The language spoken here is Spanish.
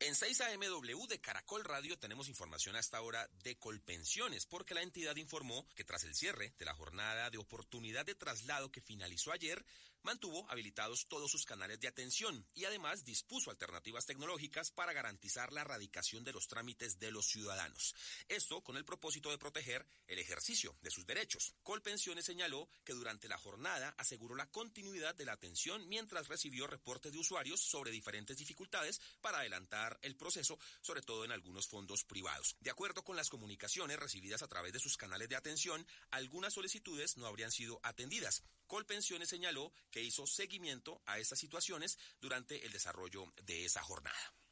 En 6 AMW de Caracol Radio tenemos información hasta ahora de Colpensiones, porque la entidad informó que tras el cierre de la jornada de oportunidad de traslado que finalizó ayer, mantuvo habilitados todos sus canales de atención y además dispuso alternativas tecnológicas para garantizar la erradicación de los trámites de los ciudadanos. Esto con el propósito de proteger el ejercicio de sus derechos. Colpensiones señaló que durante la jornada aseguró la continuidad de la atención mientras recibió reportes de usuarios sobre diferentes dificultades para adelantar el proceso, sobre todo en algunos fondos privados. De acuerdo con las comunicaciones recibidas a través de sus canales de atención, algunas solicitudes no habrían sido atendidas. Colpensiones señaló que hizo seguimiento a estas situaciones durante el desarrollo de esa jornada.